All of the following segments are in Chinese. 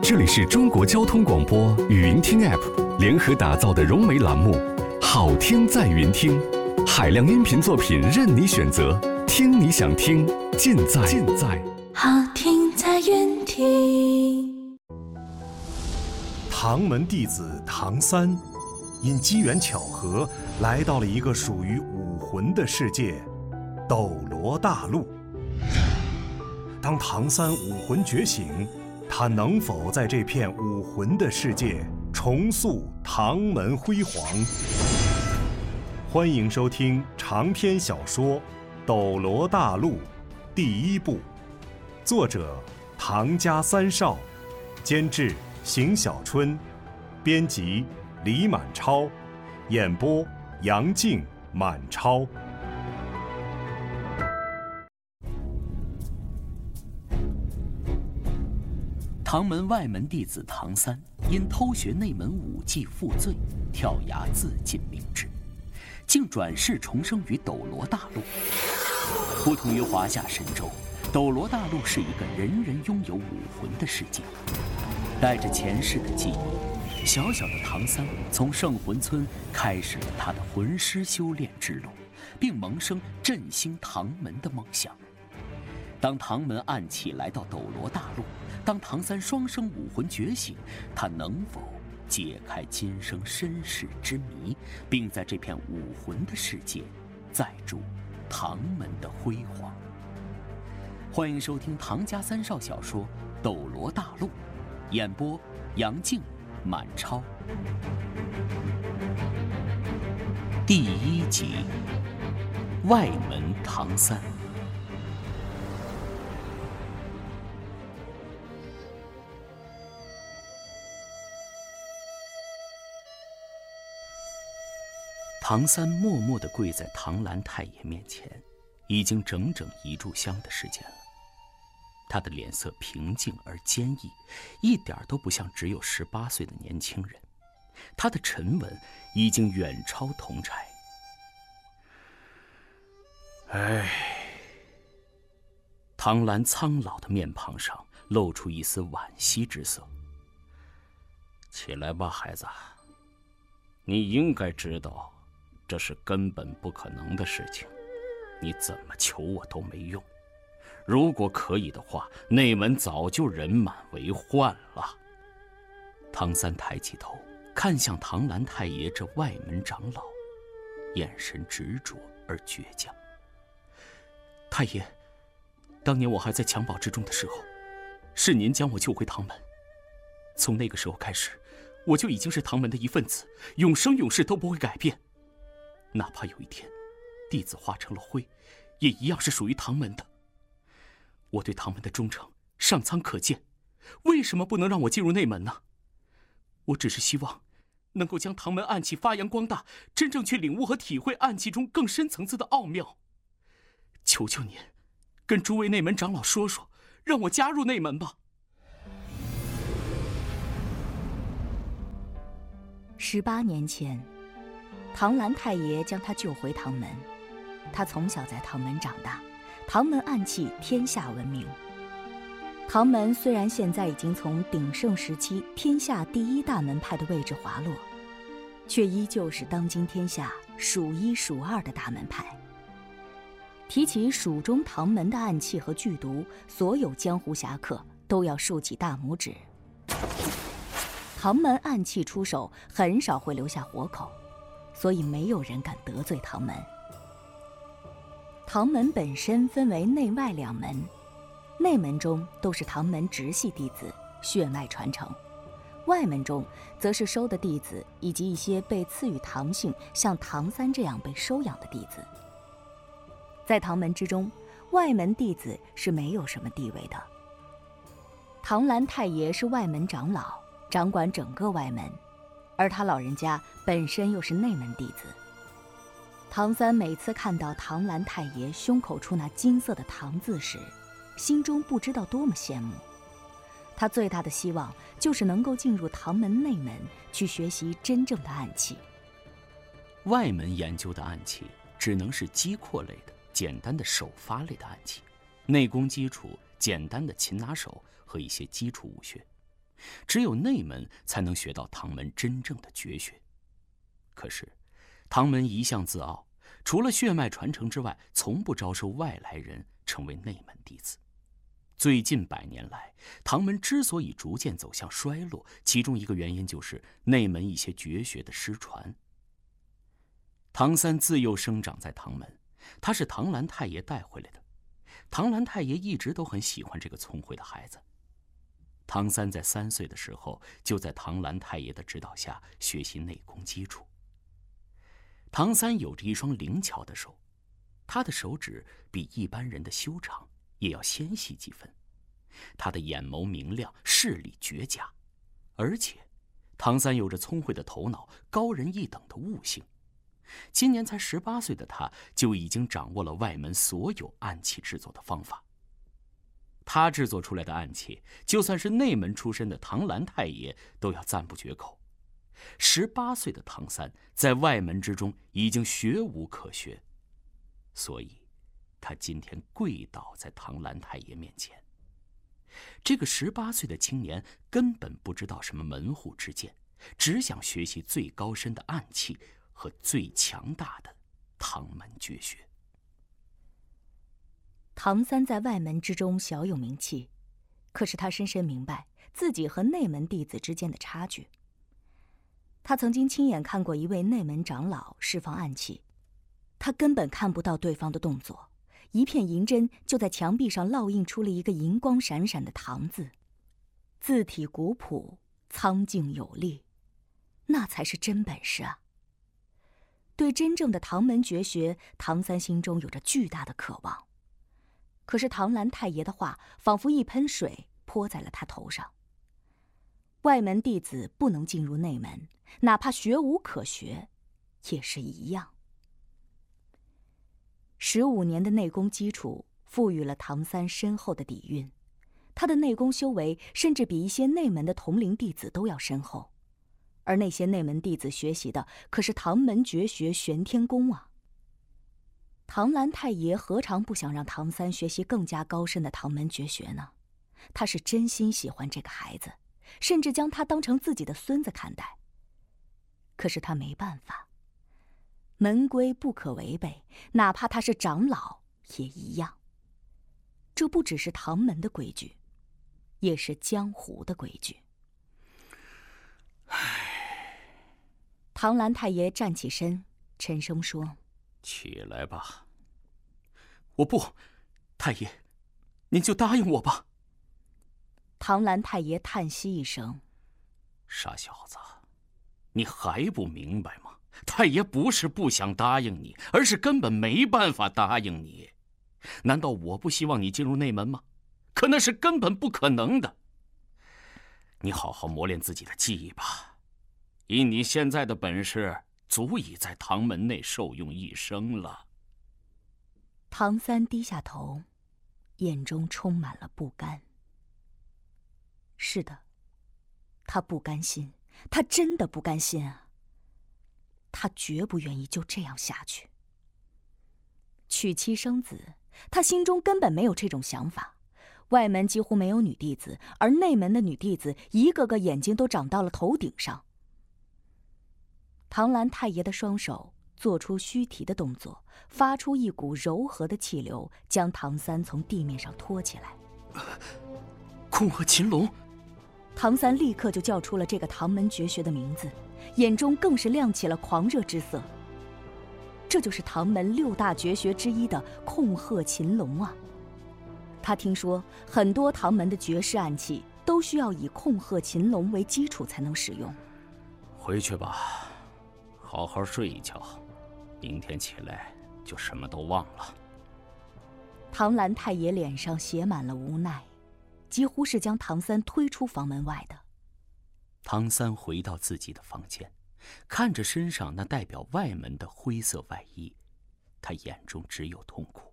这里是中国交通广播语音听 App 联合打造的融媒栏目《好听在云听》，海量音频作品任你选择，听你想听，尽在好听在云听。 唐门弟子唐三，因机缘巧合来到了一个属于武魂的世界——斗罗大陆。当唐三武魂觉醒，他能否在这片武魂的世界重塑唐门辉煌？欢迎收听长篇小说《斗罗大陆》第一部，作者唐家三少，监制邢小春，编辑李满超，演播杨静、满超。 唐门外门弟子唐三因偷学内门武技负罪，跳崖自尽明志，竟转世重生于斗罗大陆。不同于华夏神州，斗罗大陆是一个人人拥有武魂的世界。带着前世的记忆，小小的唐三从圣魂村开始了他的魂师修炼之路，并萌生振兴唐门的梦想。当唐门暗器来到斗罗大陆，当唐三双生武魂觉醒，他能否解开今生身世之谜，并在这片武魂的世界载筑唐门的辉煌？欢迎收听唐家三少小说《斗罗大陆》，演播杨静、满超。第一集，外门唐三。唐三默默地跪在唐兰太爷面前，已经整整1炷香的时间了。他的脸色平静而坚毅，一点都不像只有18岁的年轻人。他的沉稳已经远超同儕。唐兰苍老的面庞上露出一丝惋惜之色。 起来吧，孩子，你应该知道这是根本不可能的事情，你怎么求我都没用。如果可以的话，内门早就人满为患了。 唐三抬起头，看向唐兰太爷这外门长老，眼神执着而倔强。太爷，当年我还在襁褓之中的时候，是您将我救回唐门。从那个时候开始，我就已经是唐门的一份子，永生永世都不会改变。哪怕有一天弟子化成了灰，也一样是属于唐门的。我对唐门的忠诚上苍可见，为什么不能让我进入内门呢？我只是希望能够将唐门暗器发扬光大，真正去领悟和体会暗器中更深层次的奥妙。求求您跟诸位内门长老说说，让我加入内门吧。 18年前，唐兰太爷将他救回唐门。他从小在唐门长大，唐门暗器天下闻名。唐门虽然现在已经从鼎盛时期天下第1大门派的位置滑落，却依旧是当今天下数1数2的大门派。提起蜀中唐门的暗器和剧毒，所有江湖侠客都要竖起大拇指。唐门暗器出手很少会留下活口，所以没有人敢得罪唐门。唐门本身分为内外2门，内门中都是唐门直系弟子，血脉传承；外门中则是收的弟子以及一些被赐予唐姓，像唐三这样被收养的弟子。在唐门之中，外门弟子是没有什么地位的。唐兰太爷是外门长老，掌管整个外门，而他老人家本身又是内门弟子。唐三每次看到唐兰太爷胸口处那金色的唐字时，心中不知道多么羡慕。他最大的希望就是能够进入唐门内门，去学习真正的暗器。 外门研究的暗器只能是击扩类的简单的手发类的暗器，内功基础简单的擒拿手和一些基础武学。 只有内门才能学到唐门真正的绝学。可是，唐门一向自傲，除了血脉传承之外，从不招收外来人成为内门弟子。最近100年来，唐门之所以逐渐走向衰落，其中一个原因就是内门一些绝学的失传。唐三自幼生长在唐门，他是唐兰太爷带回来的。唐兰太爷一直都很喜欢这个聪慧的孩子。唐三在3岁的时候，就在唐兰太爷的指导下学习内功基础。唐三有着一双灵巧的手，他的手指比一般人的修长也要纤细几分。他的眼眸明亮，视力绝佳，而且唐三有着聪慧的头脑，高人一等的悟性。今年才18岁的他，就已经掌握了外门所有暗器制作的方法。他制作出来的暗器，就算是内门出身的唐兰太爷都要赞不绝口。18岁的唐三在外门之中已经学无可学，所以他今天跪倒在唐兰太爷面前。这个18岁的青年根本不知道什么门户之见，只想学习最高深的暗器和最强大的唐门绝学。 唐三在外门之中小有名气，可是他深深明白自己和内门弟子之间的差距。他曾经亲眼看过一位内门长老释放暗器，他根本看不到对方的动作，一片银针就在墙壁上烙印出了一个银光闪闪的唐字，字体古朴，苍劲有力，那才是真本事啊！对真正的唐门绝学，唐三心中有着巨大的渴望。可是唐兰太爷的话仿佛一喷水泼在了他头上。外门弟子不能进入内门，哪怕学无可学，也是一样。15年的内功基础赋予了唐三深厚的底蕴，他的内功修为甚至比一些内门的同龄弟子都要深厚。而那些内门弟子学习的可是唐门绝学玄天功啊！唐兰太爷何尝不想让唐三学习更加高深的唐门绝学呢？他是真心喜欢这个孩子，甚至将他当成自己的孙子看待。可是他没办法，门规不可违背，哪怕他是长老也一样。这不只是唐门的规矩，也是江湖的规矩。唐兰太爷站起身，沉声说：“ 起来吧。” 我不，太爷，您就答应我吧。 唐兰太爷叹息一声：“ 傻小子，你还不明白吗？太爷不是不想答应你，而是根本没办法答应你。难道我不希望你进入内门吗？可那是根本不可能的。你好好磨练自己的技艺吧，以你现在的本事，足以在唐门内受用一生了。” 唐三低下头，眼中充满了不甘。是的，他不甘心，他真的不甘心啊！他绝不愿意就这样下去。娶妻生子，他心中根本没有这种想法。外门几乎没有女弟子，而内门的女弟子一个个眼睛都长到了头顶上。唐兰太爷的双手做出虚提的动作，发出一股柔和的气流，将唐三从地面上拖起来。 控鹤擒龙！ 唐三立刻就叫出了这个唐门绝学的名字，眼中更是亮起了狂热之色。这就是唐门6大绝学之一的控鹤擒龙啊！他听说很多唐门的绝世暗器都需要以控鹤擒龙为基础才能使用。 回去吧，好好睡一觉，明天起来就什么都忘了。 唐兰太爷脸上写满了无奈，几乎是将唐三推出房门外的。 唐三回到自己的房间，看着身上那代表外门的灰色外衣，他眼中只有痛苦。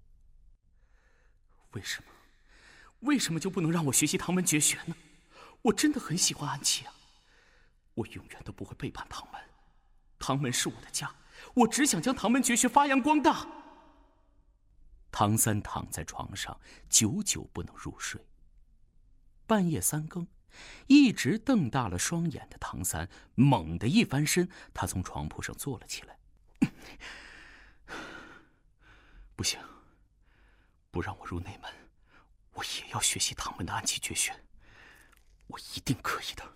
为什么就不能让我学习唐门绝学呢？我真的很喜欢暗器啊！我永远都不会背叛唐门，唐门是我的家，我只想将唐门绝学发扬光大。唐三躺在床上，久久不能入睡。半夜3更， 一直瞪大了双眼的唐三猛地一翻身，他从床铺上坐了起来。不行，不让我入内门，我也要学习唐门的暗器绝学，我一定可以的。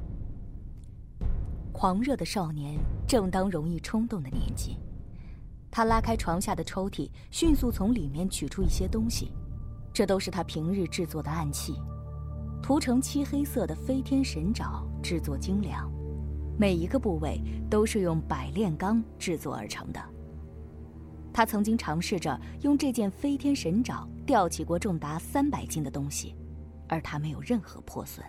狂热的少年正当容易冲动的年纪，他拉开床下的抽屉，迅速从里面取出一些东西，这都是他平日制作的暗器，涂成漆黑色的飞天神爪制作精良，每一个部位都是用百炼钢制作而成的。他曾经尝试着用这件飞天神爪吊起过重达300斤的东西，而它没有任何破损。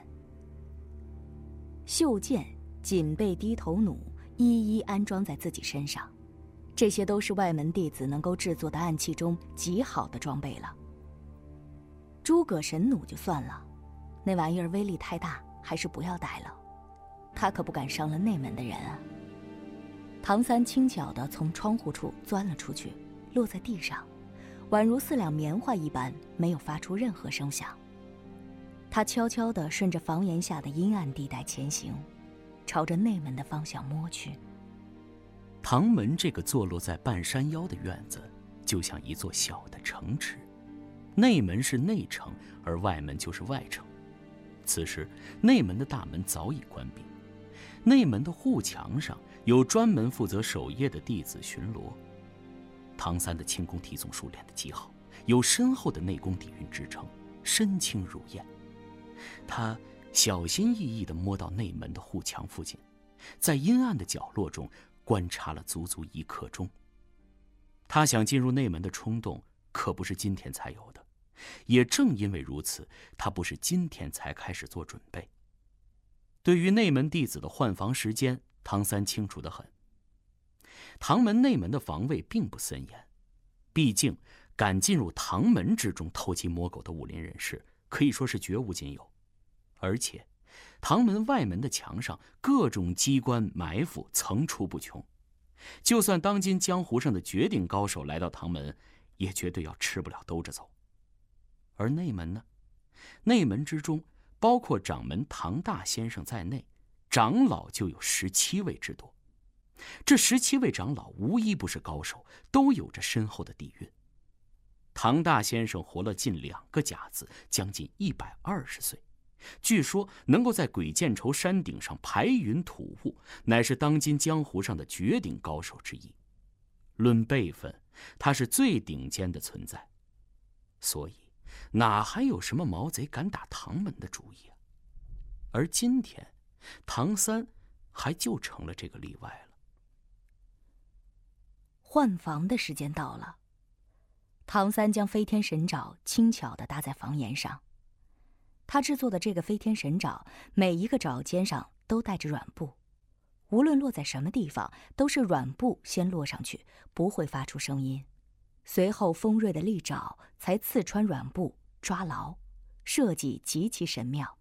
袖剑、锦背低头弩一一安装在自己身上，这些都是外门弟子能够制作的暗器中极好的装备了。诸葛神弩就算了，那玩意儿威力太大，还是不要带了，他可不敢伤了内门的人啊。唐三轻巧地从窗户处钻了出去，落在地上，宛如4两棉花一般，没有发出任何声响。他悄悄地顺着房檐下的阴暗地带前行，朝着内门的方向摸去。 唐门这个坐落在半山腰的院子，就像一座小的城池，内门是内城，而外门就是外城。此时，内门的大门早已关闭，内门的护墙上有专门负责守夜的弟子巡逻。唐三的轻功体总术练得极好，有深厚的内功底蕴支撑，身轻如燕。他小心翼翼地摸到内门的护墙附近，在阴暗的角落中观察了足足1刻钟。他想进入内门的冲动可不是今天才有的，也正因为如此，他不是今天才开始做准备。对于内门弟子的换防时间，唐三清楚得很。唐门内门的防卫并不森严，毕竟敢进入唐门之中偷鸡摸狗的武林人士可以说是绝无仅有。而且唐门外门的墙上各种机关埋伏层出不穷，就算当今江湖上的绝顶高手来到唐门，也绝对要吃不了兜着走。而内门呢？内门之中包括掌门唐大先生在内，长老就有17位之多。这17位长老无一不是高手，都有着深厚的底蕴。唐大先生活了近2个甲子，将近120岁，据说能够在鬼见愁山顶上排云吐雾，乃是当今江湖上的绝顶高手之一。论辈分，他是最顶尖的存在。所以哪还有什么毛贼敢打唐门的主意啊？而今天唐三还就成了这个例外了。 换防的时间到了，唐三将飞天神爪轻巧地搭在房檐上。他制作的这个飞天神爪，每一个爪尖上都带着软布，无论落在什么地方，都是软布先落上去，不会发出声音，随后锋锐的利爪才刺穿软布，抓牢，设计极其神妙。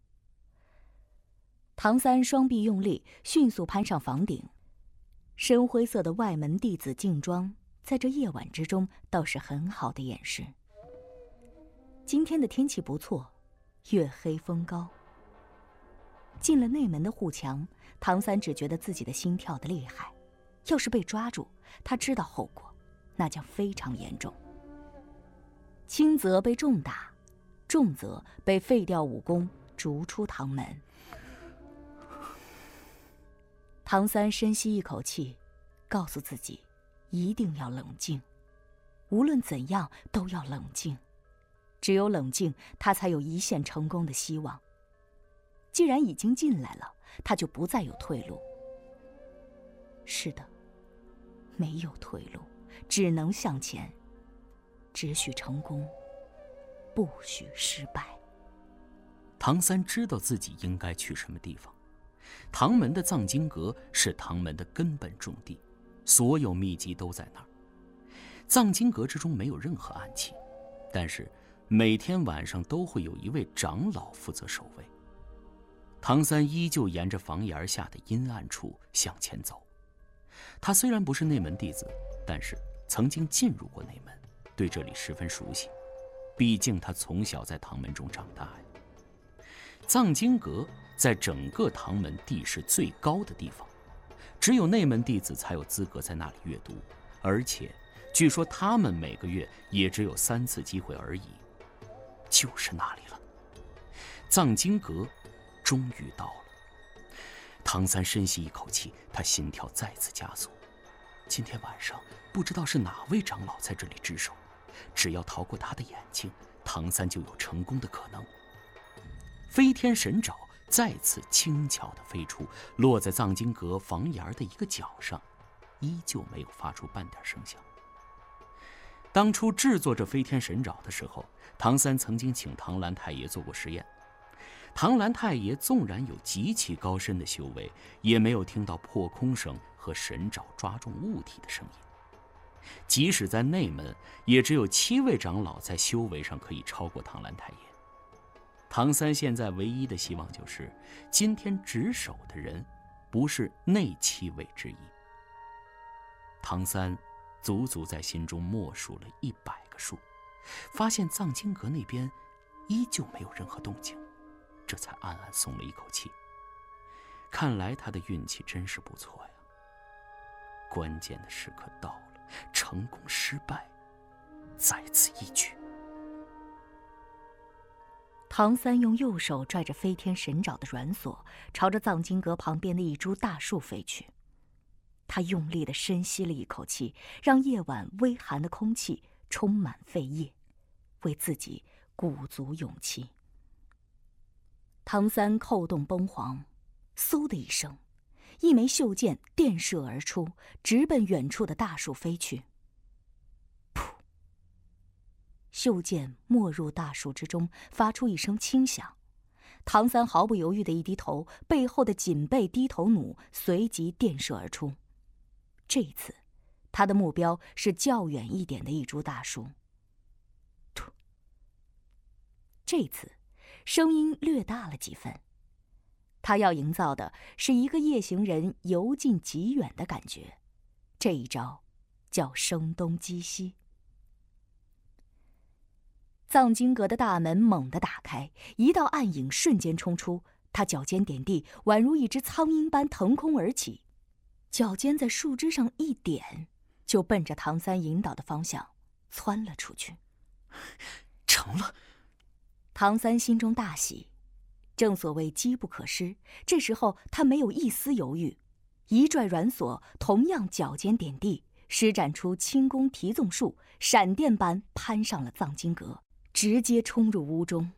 唐三双臂用力，迅速攀上房顶。深灰色的外门弟子劲装，在这夜晚之中倒是很好的掩饰。今天的天气不错，月黑风高。进了内门的护墙，唐三只觉得自己的心跳得厉害，要是被抓住，他知道后果，那将非常严重。轻则被重打，重则被废掉武功，逐出唐门。唐三深吸一口气，告诉自己一定要冷静，无论怎样都要冷静，只有冷静，他才有一线成功的希望。既然已经进来了，他就不再有退路。是的，没有退路，只能向前，只许成功，不许失败。 唐三知道自己应该去什么地方。唐门的藏经阁是唐门的根本重地，所有秘籍都在那儿。藏经阁之中没有任何暗器，但是每天晚上都会有一位长老负责守卫。唐三依旧沿着房檐下的阴暗处向前走。他虽然不是内门弟子，但是曾经进入过内门，对这里十分熟悉，毕竟他从小在唐门中长大呀。 藏经阁在整个唐门地势最高的地方，只有内门弟子才有资格在那里阅读，而且据说他们每个月也只有3次机会而已。就是那里了，藏经阁终于到了。唐三深吸一口气，他心跳再次加速。今天晚上不知道是哪位长老在这里值守，只要逃过他的眼睛，唐三就有成功的可能。飞天神爪再次轻巧地飞出，落在藏经阁房檐的一个角上，依旧没有发出半点声响。当初制作这飞天神爪的时候，唐三曾经请唐兰太爷做过实验。唐兰太爷纵然有极其高深的修为，也没有听到破空声和神爪抓中物体的声音。即使在内门，也只有7位长老在修为上可以超过唐兰太爷。唐三现在唯一的希望就是，今天值守的人不是那7位之一。唐三足足在心中默数了100个数，发现藏经阁那边依旧没有任何动静，这才暗暗松了一口气。看来他的运气真是不错呀。关键的时刻到了，成功失败，在此一举。 唐三用右手拽着飞天神爪的软锁，朝着藏经阁旁边的一株大树飞去。他用力地深吸了一口气，让夜晚微寒的空气充满肺叶，为自己鼓足勇气。唐三扣动绷簧，嗖的一声，一枚袖箭电射而出，直奔远处的大树飞去。噗！袖箭没入大树之中，发出一声轻响。唐三毫不犹豫地一低头，背后的锦背低头弩随即电射而出。这一次，他的目标是较远一点的一株大树。突！这次声音略大了几分。他要营造的是一个夜行人游近极远的感觉，这一招叫声东击西。藏经阁的大门猛地打开，一道暗影瞬间冲出，他脚尖点地，宛如一只苍鹰般腾空而起，脚尖在树枝上一点，就奔着唐三引导的方向窜了出去。 成了！ 唐三心中大喜，正所谓机不可失，这时候他没有一丝犹豫，一拽软锁，同样脚尖点地，施展出轻功提纵术，闪电般攀上了藏经阁，直接冲入屋中。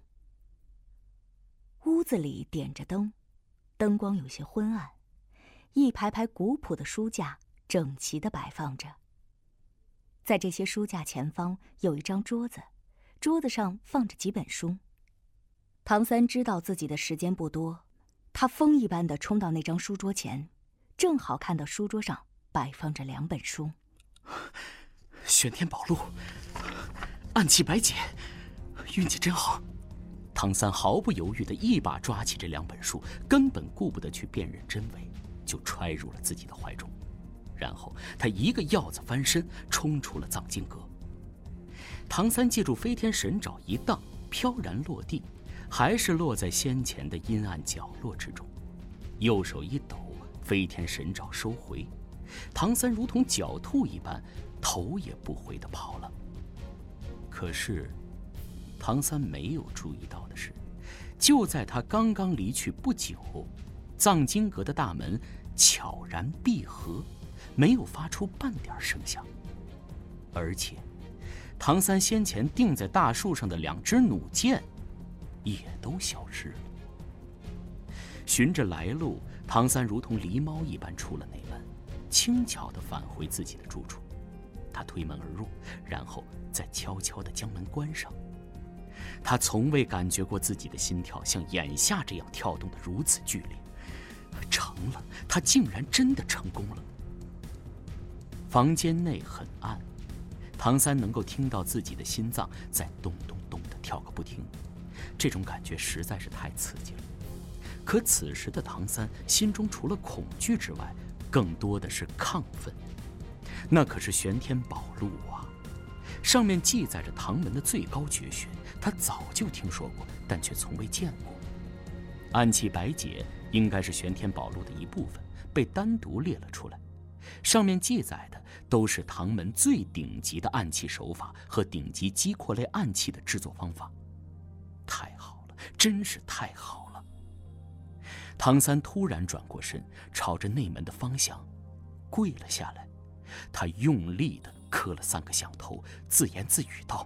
屋子里点着灯，灯光有些昏暗，一排排古朴的书架整齐地摆放着。在这些书架前方有一张桌子，桌子上放着几本书。唐三知道自己的时间不多，他风一般地冲到那张书桌前，正好看到书桌上摆放着2本书。 玄天宝录，暗器百解，运气真好。唐三毫不犹豫地一把抓起这2本书，根本顾不得去辨认真伪，就揣入了自己的怀中。然后他一个鹞子翻身，冲出了藏经阁。唐三借助飞天神爪一荡，飘然落地，还是落在先前的阴暗角落之中。右手一抖，飞天神爪收回，唐三如同狡兔一般，头也不回地跑了。可是唐三没有注意到的是，就在他刚刚离去不久，藏经阁的大门悄然闭合，没有发出半点声响。而且唐三先前钉在大树上的2支弩箭也都消失了。循着来路，唐三如同狸猫一般出了内门，轻巧地返回自己的住处。他推门而入，然后再悄悄地将门关上。他从未感觉过自己的心跳像眼下这样跳动得如此剧烈。成了，他竟然真的成功了。房间内很暗，唐三能够听到自己的心脏在咚咚咚地跳个不停，这种感觉实在是太刺激了。可此时的唐三心中除了恐惧之外，更多的是亢奋。那可是玄天宝录啊，上面记载着唐门的最高绝学，他早就听说过，但却从未见过。 暗器白解应该是玄天宝录的一部分，被单独列了出来。上面记载的都是唐门最顶级的暗器手法和顶级击扩类暗器的制作方法。太好了，真是太好了！唐三突然转过身，朝着内门的方向跪了下来。他用力地磕了3个响头，自言自语道：“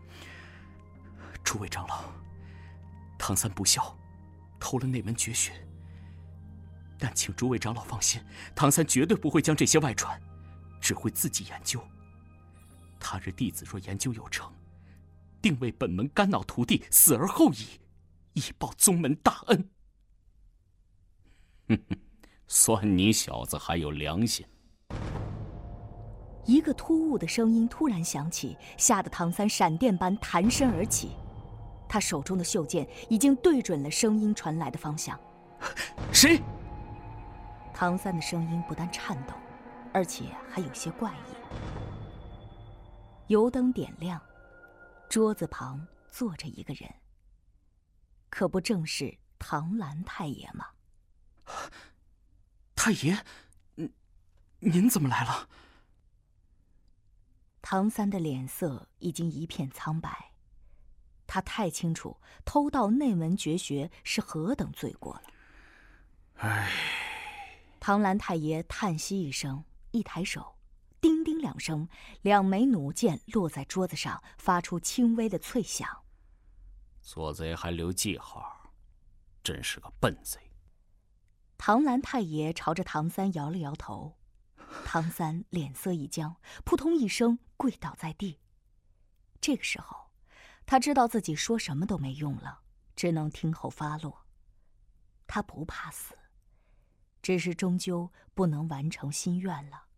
诸位长老，唐三不孝，偷了内门绝学。但请诸位长老放心，唐三绝对不会将这些外传，只会自己研究。他日弟子若研究有成，定为本门肝脑涂地，死而后已，以报宗门大恩。” 哼哼，算你小子还有良心。 一个突兀的声音突然响起，吓得唐三闪电般弹身而起。他手中的袖剑已经对准了声音传来的方向。 谁？ 唐三的声音不但颤抖，而且还有些怪异。油灯点亮，桌子旁坐着一个人，可不正是唐兰太爷吗？ 太爷，您怎么来了？ 唐三的脸色已经一片苍白，他太清楚偷盗内门绝学是何等罪过了。 唉， 唐兰太爷叹息一声，一抬手，叮叮2声，2枚弩箭落在桌子上，发出轻微的脆响。 做贼还留记号，真是个笨贼。 唐兰太爷朝着唐三摇了摇头，唐三脸色一僵，扑通一声跪倒在地。这个时候，他知道自己说什么都没用了，只能听候发落。他不怕死，只是终究不能完成心愿了。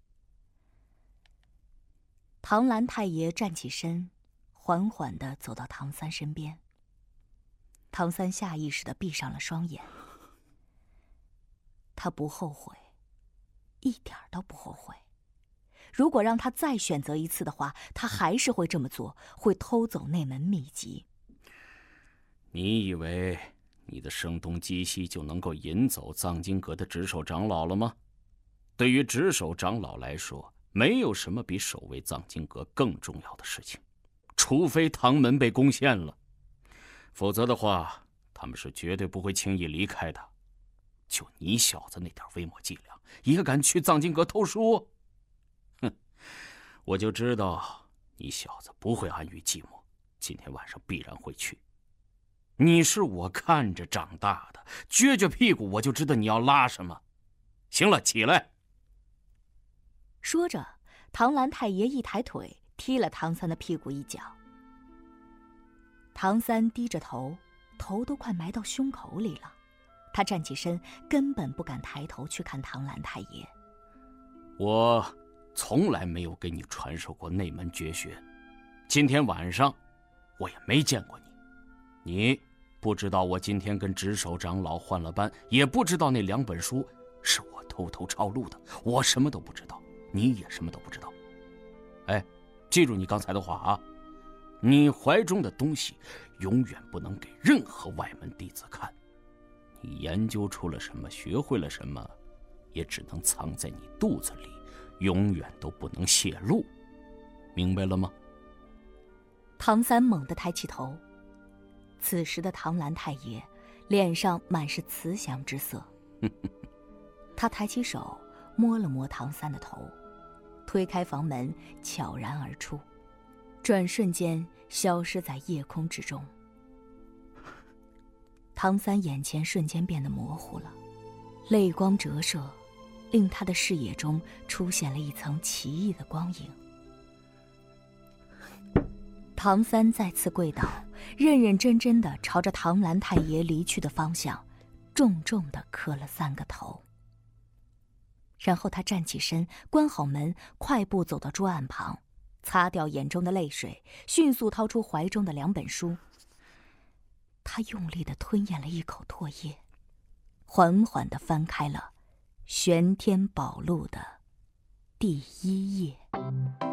唐兰太爷站起身，缓缓地走到唐三身边。唐三下意识地闭上了双眼。他不后悔，一点都不后悔。如果让他再选择一次的话，他还是会这么做，会偷走那门秘籍。 你以为你的声东击西就能够引走藏经阁的值守长老了吗？对于值守长老来说，没有什么比守卫藏经阁更重要的事情，除非唐门被攻陷了，否则的话，他们是绝对不会轻易离开的。就你小子那点微末伎俩，也敢去藏经阁偷书？哼，我就知道你小子不会安于寂寞，今天晚上必然会去。你是我看着长大的，撅撅屁股我就知道你要拉什么。行了，起来。 说着，唐兰太爷一抬腿踢了唐三的屁股一脚。唐三低着头，头都快埋到胸口里了。他站起身，根本不敢抬头去看唐兰太爷。 我从来没有给你传授过内门绝学，今天晚上我也没见过你。你不知道我今天跟值守长老换了班，也不知道那2本书是我偷偷抄录的，我什么都不知道，你也什么都不知道。哎，记住你刚才的话啊，你怀中的东西永远不能给任何外门弟子看。你研究出了什么，学会了什么，也只能藏在你肚子里，永远都不能泄露，明白了吗？ 唐三猛地抬起头，此时的唐兰太爷脸上满是慈祥之色。他抬起手摸了摸唐三的头，推开房门，悄然而出，转瞬间消失在夜空之中。唐三眼前瞬间变得模糊了，泪光折射，令他的视野中出现了一层奇异的光影。唐三再次跪倒，认认真真地朝着唐兰太爷离去的方向，重重地磕了3个头。然后他站起身，关好门，快步走到桌案旁，擦掉眼中的泪水，迅速掏出怀中的2本书。他用力地吞咽了一口唾液，缓缓地翻开了《玄天宝录》的第1页。